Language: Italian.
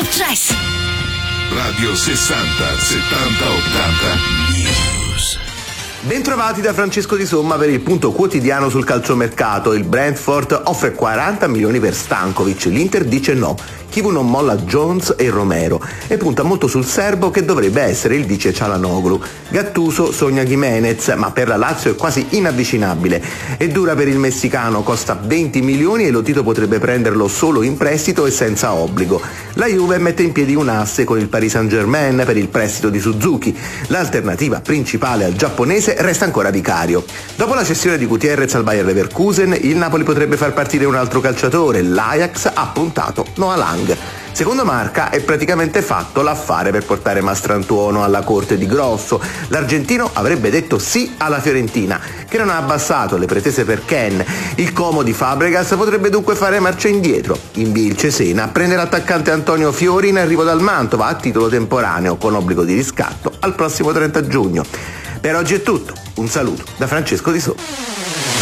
Trash. Radio 60 70 80 News. Bentrovati da Francesco Di Somma per il punto quotidiano sul calciomercato. Il Brentford offre 40 milioni per Stankovic, l'Inter dice no. Chivu non molla Jones e Romero e punta molto sul serbo che dovrebbe essere il vice Çalhanoğlu. Gattuso sogna Giménez, ma per la Lazio è quasi inavvicinabile. È dura per il messicano, costa 20 milioni e lo Tito potrebbe prenderlo solo in prestito e senza obbligo. La Juve mette in piedi un asse con il Paris Saint-Germain per il prestito di Suzuki. L'alternativa principale al giapponese resta ancora Vicario. Dopo la cessione di Gutiérrez al Bayer Leverkusen, il Napoli potrebbe far partire un altro calciatore. L'Ajax ha puntato Noah Lang. Secondo Marca è praticamente fatto l'affare per portare Mastrantuono alla corte di Grosso. L'argentino avrebbe detto sì alla Fiorentina, che non ha abbassato le pretese per Ken. Il Como di Fabregas potrebbe dunque fare marcia indietro. Invii il Cesena a prendere l'attaccante Antonio Fiori in arrivo dal Mantova a titolo temporaneo con obbligo di riscatto al prossimo 30 giugno. Per oggi è tutto. Un saluto da Francesco Di Somma.